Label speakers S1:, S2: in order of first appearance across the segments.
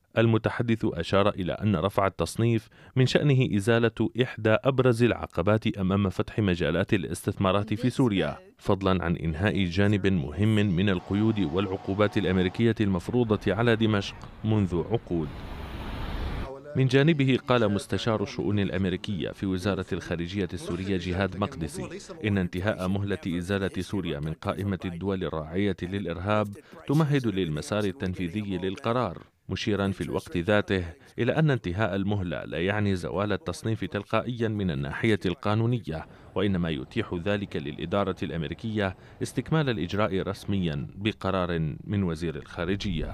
S1: المتحدث أشار إلى أن رفع التصنيف من شأنه إزالة إحدى أبرز العقبات أمام فتح مجالات الاستثمارات في سوريا، فضلا عن إنهاء جانب مهم من القيود والعقوبات الأمريكية المفروضة على دمشق منذ عقود. من جانبه قال مستشار الشؤون الأمريكية في وزارة الخارجية السورية جهاد مقدسي إن انتهاء مهلة إزالة سوريا من قائمة الدول الراعية للإرهاب تمهد للمسار التنفيذي للقرار، مشيرا في الوقت ذاته إلى أن انتهاء المهلة لا يعني زوال التصنيف تلقائيا من الناحية القانونية، وإنما يتيح ذلك للإدارة الأمريكية استكمال الإجراء رسميا بقرار من وزير الخارجية.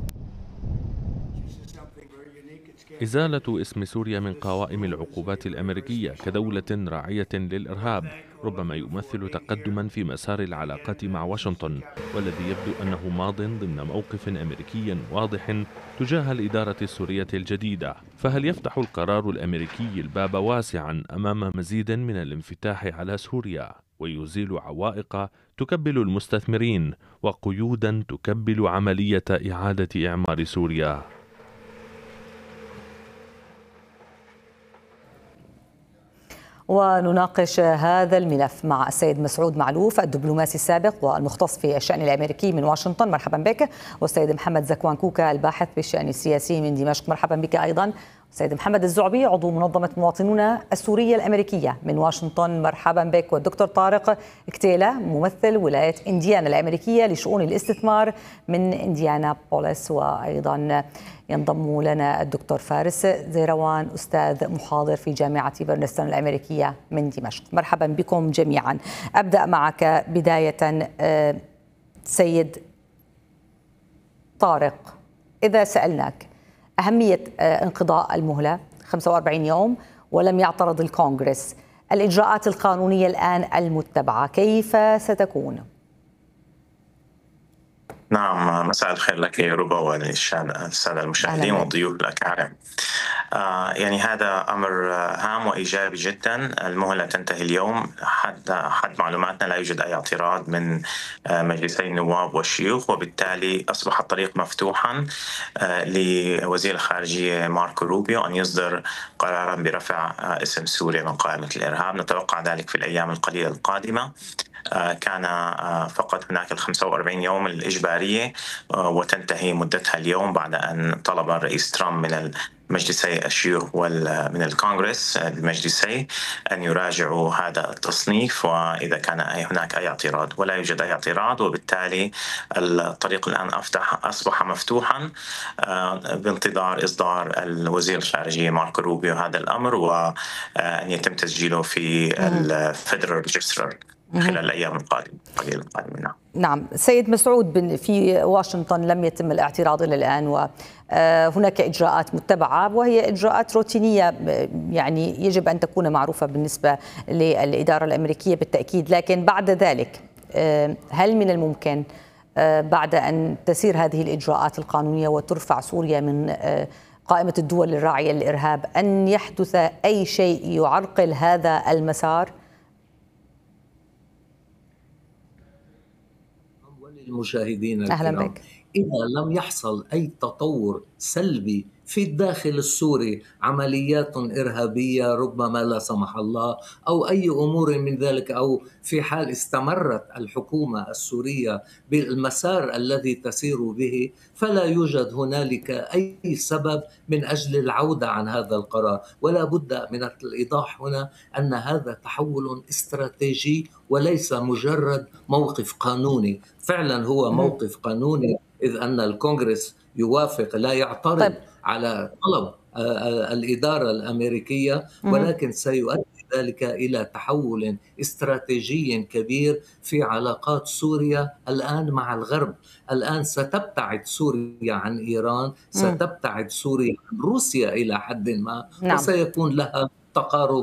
S1: إزالة اسم سوريا من قوائم العقوبات الأمريكية كدولة راعية للإرهاب ربما يمثل تقدما في مسار العلاقات مع واشنطن، والذي يبدو أنه ماض ضمن موقف أمريكي واضح تجاه الإدارة السورية الجديدة. فهل يفتح القرار الأمريكي الباب واسعا أمام مزيد من الانفتاح على سوريا ويزيل عوائق تكبل المستثمرين وقيودا تكبل عملية إعادة إعمار سوريا؟
S2: ونناقش هذا الملف مع السيد مسعود معلوف الدبلوماسي السابق والمختص في الشأن الأمريكي من واشنطن، مرحبا بك. والسيد محمد زكوان كوكا الباحث بالشأن السياسي من دمشق، مرحبا بك أيضا. السيد محمد الزعبي عضو منظمة مواطنون السورية الأمريكية من واشنطن، مرحبا بك. والدكتور طارق كتيلة ممثل ولاية إنديانا الأمريكية لشؤون الاستثمار من إنديانا بوليس. وأيضا ينضم لنا الدكتور فارس زيروان أستاذ محاضر في جامعة برنستون الأمريكية من دمشق، مرحبا بكم جميعا. أبدأ معك بداية سيد طارق، إذا سألناك أهمية انقضاء المهلة 45 يوم ولم يعترض الكونغرس، الإجراءات القانونية الآن المتبعة كيف ستكون؟
S3: نعم، مساء الخير لك يا ربا وللسادة المشاهدين والضيوف الأكارم. يعني هذا أمر هام وإيجابي جدا. المهلة تنتهي اليوم، حد معلوماتنا لا يوجد أي اعتراض من مجلسي النواب والشيوخ، وبالتالي أصبح الطريق مفتوحا لوزير الخارجية ماركو روبيو أن يصدر قرارا برفع اسم سوريا من قائمة الإرهاب. نتوقع ذلك في الأيام القليلة القادمة. كان فقط هناك 45 يوم الإجبارية وتنتهي مدتها اليوم بعد أن طلب الرئيس ترامب من مجلسي الشيوخ ومن الكونغرس المجلسي أن يراجعوا هذا التصنيف، وإذا كان هناك أي اعتراض، ولا يوجد أي اعتراض، وبالتالي الطريق الآن أصبح مفتوحا بانتظار إصدار الوزير الخارجية ماركو روبيو هذا الأمر وأن يتم تسجيله في الفيدرال ريجستر خلال الأيام القادمة.
S2: نعم سيد مسعود، في واشنطن لم يتم الاعتراض إلى الآن، وهناك إجراءات متبعة وهي إجراءات روتينية يعني يجب أن تكون معروفة بالنسبة للإدارة الأمريكية بالتأكيد. لكن بعد ذلك هل من الممكن بعد أن تسير هذه الإجراءات القانونية وترفع سوريا من قائمة الدول الراعية للإرهاب أن يحدث أي شيء يعرقل هذا المسار؟
S4: المشاهدين
S2: أهلا
S4: الكرام،
S2: بك.
S4: إذا لم يحصل أي تطور سلبي في الداخل السوري، عمليات إرهابية ربما لا سمح الله أو أي أمور من ذلك، أو في حال استمرت الحكومة السورية بالمسار الذي تسير به، فلا يوجد هنالك أي سبب من أجل العودة عن هذا القرار. ولا بد من الإيضاح هنا أن هذا تحول استراتيجي وليس مجرد موقف قانوني. فعلا هو موقف قانوني، إذ أن الكونغرس يوافق لا يعترض
S2: طيب.
S4: على طلب الإدارة الأمريكية، ولكن سيؤدي ذلك إلى تحول استراتيجي كبير في علاقات سوريا الآن مع الغرب. الآن ستبتعد سوريا عن إيران، ستبتعد سوريا عن روسيا إلى حد ما،
S2: نعم.
S4: وسيكون لها تقارب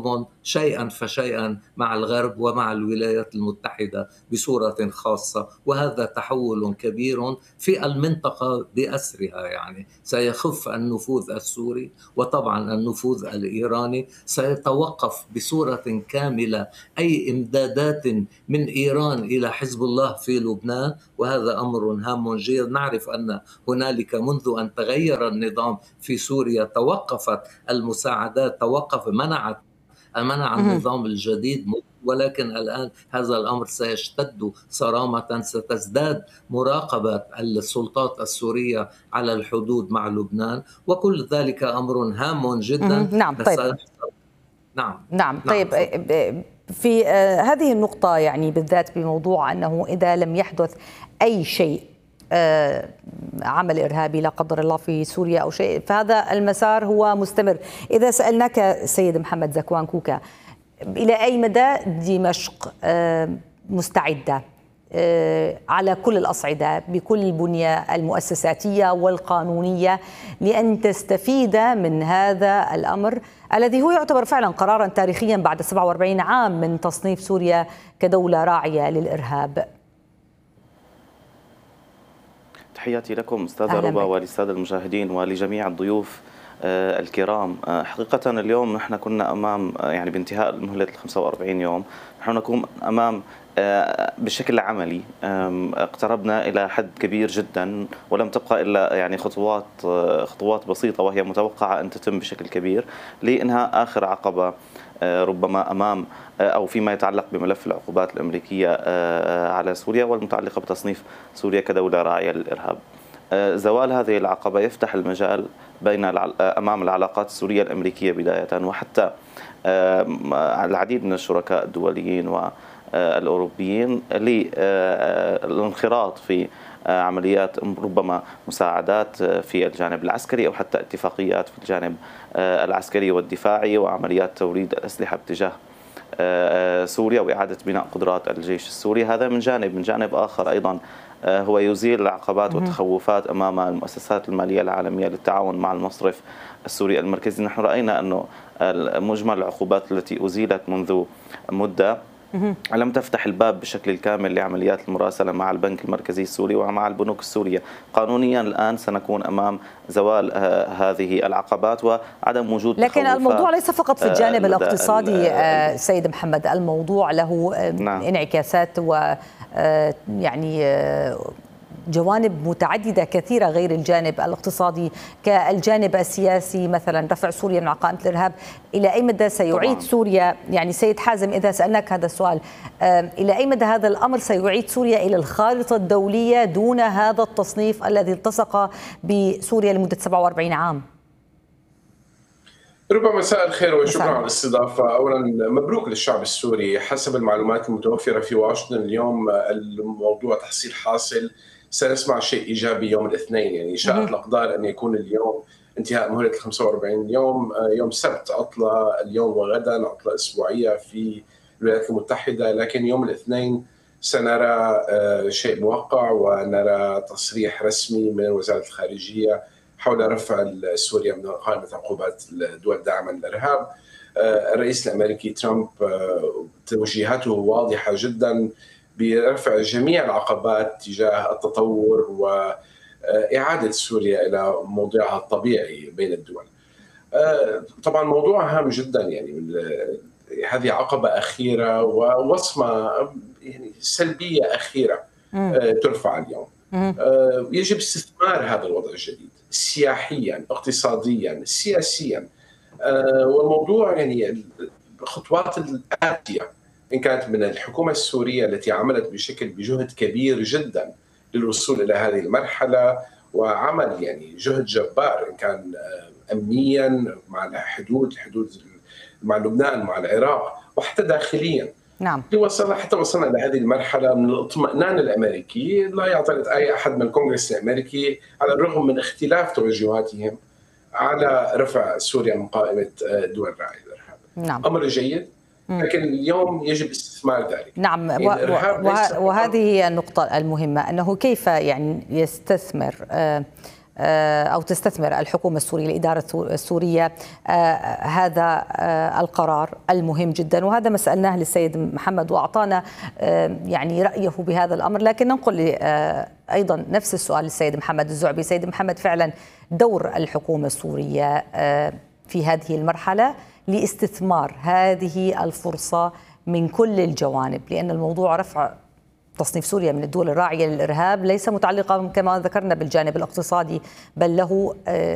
S4: شيئا فشيئا مع الغرب ومع الولايات المتحدة بصورة خاصة، وهذا تحول كبير في المنطقة بأسرها. يعني سيخف النفوذ السوري، وطبعا النفوذ الإيراني سيتوقف بصورة كاملة أي إمدادات من إيران إلى حزب الله في لبنان، وهذا أمر هام جدا. نعرف أن هنالك منذ أن تغير النظام في سوريا توقفت المساعدات، منع النظام الجديد، ولكن الآن هذا الأمر سيشتد صرامة. ستزداد مراقبة السلطات السورية على الحدود مع لبنان، وكل ذلك أمر هام جدا.
S2: نعم طيب. نعم طيب. في هذه النقطة يعني بالذات بموضوع أنه إذا لم يحدث أي شيء عمل إرهابي لا قدر الله في سوريا أو شيء، فهذا المسار هو مستمر. إذا سألناك سيد محمد زكوان كوكا، إلى أي مدى دمشق مستعدة على كل الأصعدة بكل البنية المؤسساتية والقانونية لأن تستفيد من هذا الأمر الذي هو يعتبر فعلا قرارا تاريخيا بعد 47 عام من تصنيف سوريا كدولة راعية للإرهاب؟
S5: تحياتي لكم أستاذة ربا وللسادة المشاهدين ولجميع الضيوف الكرام. حقيقة اليوم نحن كنا أمام يعني بانتهاء مهلة 45 يوم نحن نكون أمام بشكل عملي اقتربنا إلى حد كبير جدا، ولم تبقى إلا يعني خطوات بسيطة وهي متوقعة أن تتم بشكل كبير لإنهاء آخر عقبة ربما أمام أو فيما يتعلق بملف العقوبات الأمريكية على سوريا والمتعلقة بتصنيف سوريا كدولة راعية للإرهاب. زوال هذه العقبة يفتح المجال أمام العلاقات السورية الأمريكية بداية، وحتى العديد من الشركاء الدوليين والأوروبيين للانخراط في عمليات ربما مساعدات في الجانب العسكري أو حتى اتفاقيات في الجانب العسكري والدفاعي وعمليات توريد الأسلحة باتجاه سوريا وإعادة بناء قدرات الجيش السوري. هذا من جانب. من جانب آخر أيضا هو يزيل العقبات والتخوفات أمام المؤسسات المالية العالمية للتعاون مع المصرف السوري المركزي. نحن رأينا أنه مجمل العقوبات التي أزيلت منذ مدة لم تفتح الباب بشكل كامل لعمليات المراسلة مع البنك المركزي السوري ومع البنوك السورية. قانونيا الآن سنكون أمام زوال هذه العقبات وعدم وجود
S2: لكن الموضوع ليس فقط في الجانب الاقتصادي سيد محمد، الموضوع له انعكاسات ويعني جوانب متعددة كثيرة غير الجانب الاقتصادي، كالجانب السياسي مثلا رفع سوريا من عقائمة الإرهاب. إلى أي مدى سيعيد طبعا سوريا، يعني سيد حازم إذا سألناك هذا السؤال، إلى أي مدى هذا الأمر سيعيد سوريا إلى الخارطة الدولية دون هذا التصنيف الذي التصق بسوريا لمدة 47 عام؟
S6: ربما مساء الخير وشكرا على الاستضافة. أولا مبروك للشعب السوري. حسب المعلومات المتوفرة في واشنطن اليوم الموضوع تحصيل حاصل، سنسمع شيء إيجابي يوم الاثنين. يعني شاءت الأقدار أن يكون اليوم انتهاء مهلة 45 يوم، يوم سبت عطلة اليوم وغدا، عطلة أسبوعية في الولايات المتحدة، لكن يوم الاثنين سنرى شيء موقع ونرى تصريح رسمي من وزارة الخارجية حول رفع سوريا من قائمة عقوبات الدول الداعمة للإرهاب. الرئيس الأمريكي ترامب توجيهاته واضحة جدا برفع جميع العقبات تجاه التطور وإعادة سوريا إلى موضعها الطبيعي بين الدول. طبعا موضوع هام جدا، يعني هذه عقبة أخيرة ووصمة يعني سلبية أخيرة ترفع اليوم. يجب استثمار هذا الوضع الجديد سياحيا، اقتصاديا، سياسيا، والموضوع يعني الخطوات الآتية إن كانت من الحكومة السورية التي عملت بجهد كبير جدا للوصول إلى هذه المرحلة، وعمل يعني جهد جبار إن كان أمنيا مع الحدود مع لبنان مع العراق وحتى داخليا.
S2: نعم.
S6: حتى وصلنا إلى هذه المرحلة من الاطمئنان الأمريكي. لا يعترض أي أحد من الكونغرس الأمريكي على الرغم من اختلاف توجهاتهم على رفع سوريا من قائمة دول راعية للإرهاب.
S2: نعم.
S6: أمر جيد، لكن اليوم يجب استثمار ذلك.
S2: نعم. وهذه هي النقطة المهمة، أنه كيف يعني يستثمر أو تستثمر الحكومة السورية الإدارة السورية هذا القرار المهم جدا، وهذا ما سألناه للسيد محمد وأعطانا يعني رأيه بهذا الأمر. لكن ننقل أيضا نفس السؤال للسيد محمد الزعبي. سيد محمد، فعلا دور الحكومة السورية في هذه المرحلة لاستثمار هذه الفرصة من كل الجوانب، لأن الموضوع رفع تصنيف سوريا من الدول الراعية للإرهاب ليس متعلقا كما ذكرنا بالجانب الاقتصادي، بل له